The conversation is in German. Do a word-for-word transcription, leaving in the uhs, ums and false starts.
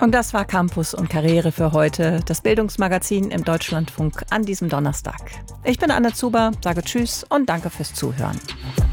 Und das war Campus und Karriere für heute, das Bildungsmagazin im Deutschlandfunk an diesem Donnerstag. Ich bin Anne Zuber, sage Tschüss und danke fürs Zuhören.